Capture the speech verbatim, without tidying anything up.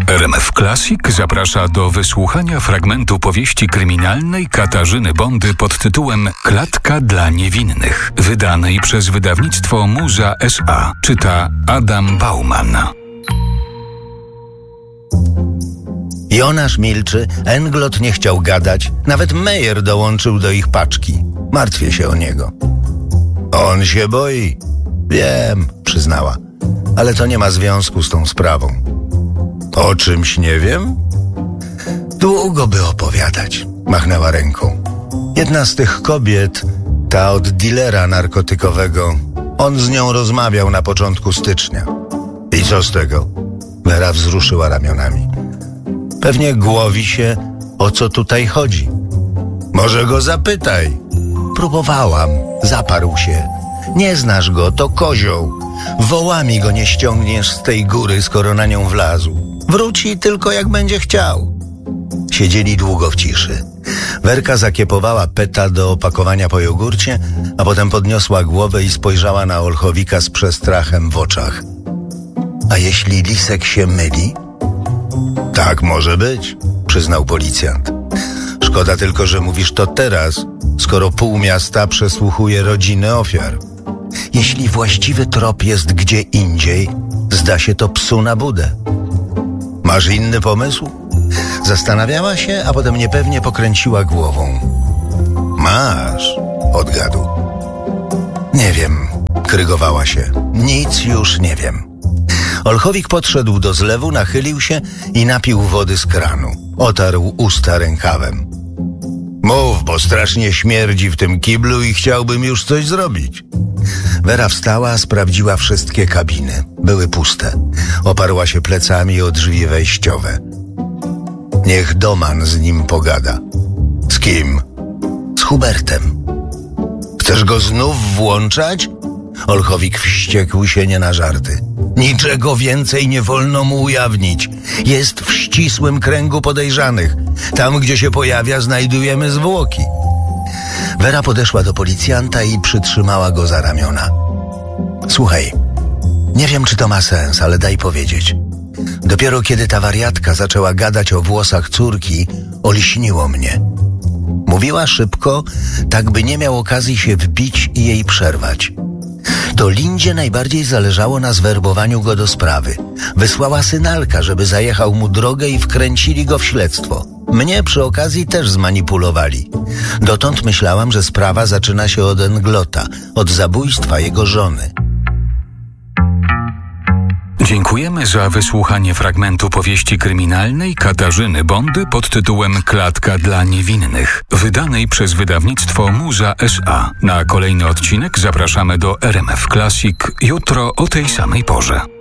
R M F Classic zaprasza do wysłuchania fragmentu powieści kryminalnej Katarzyny Bondy pod tytułem Klatka dla niewinnych, wydanej przez wydawnictwo Muza S A. Czyta Adam Bauman. Jonasz milczy, Englot nie chciał gadać, nawet Meyer dołączył do ich paczki. Martwię się o niego. On się boi. Wiem, przyznała, ale to nie ma związku z tą sprawą. O czymś nie wiem? Długo by opowiadać, machnęła ręką. Jedna z tych kobiet, ta od dilera narkotykowego, on z nią rozmawiał na początku stycznia. I co z tego? Wera wzruszyła ramionami. Pewnie głowi się, o co tutaj chodzi. Może go zapytaj. Próbowałam, zaparł się. Nie znasz go, to kozioł. Wołami go nie ściągniesz z tej góry, skoro na nią wlazł. Wróci tylko jak będzie chciał. Siedzieli długo w ciszy. Werka zakiepowała Peta do opakowania po jogurcie, a potem podniosła głowę i spojrzała na Olchowika z przestrachem w oczach. A jeśli Lisek się myli? Tak może być, przyznał policjant. Szkoda tylko, że mówisz to teraz, skoro pół miasta przesłuchuje rodziny ofiar. Jeśli właściwy trop jest gdzie indziej, zda się to psu na budę. Masz inny pomysł? Zastanawiała się, a potem niepewnie pokręciła głową. Masz, odgadł. Nie wiem, krygowała się. Nic już nie wiem. Olchowik podszedł do zlewu, nachylił się i napił wody z kranu. Otarł usta rękawem. Mów, bo strasznie śmierdzi w tym kiblu i chciałbym już coś zrobić. Wera wstała, sprawdziła wszystkie kabiny. Były puste. Oparła się plecami o drzwi wejściowe. Niech Doman z nim pogada. Z kim? Z Hubertem. Chcesz go znów włączać? Olchowik wściekł się nie na żarty. Niczego więcej nie wolno mu ujawnić. Jest w ścisłym kręgu podejrzanych. Tam, gdzie się pojawia, znajdujemy zwłoki. Wera podeszła do policjanta i przytrzymała go za ramiona. Słuchaj, nie wiem, czy to ma sens, ale daj powiedzieć. Dopiero kiedy ta wariatka zaczęła gadać o włosach córki, olśniło mnie. Mówiła szybko, tak by nie miał okazji się wbić i jej przerwać. To Lindzie najbardziej zależało na zwerbowaniu go do sprawy. Wysłała synalka, żeby zajechał mu drogę i wkręcili go w śledztwo. Mnie przy okazji też zmanipulowali. Dotąd myślałam, że sprawa zaczyna się od Englota, od zabójstwa jego żony. Dziękujemy za wysłuchanie fragmentu powieści kryminalnej Katarzyny Bondy pod tytułem Klatka dla niewinnych, wydanej przez wydawnictwo Muza S A. Na kolejny odcinek zapraszamy do R M F Classic jutro o tej samej porze.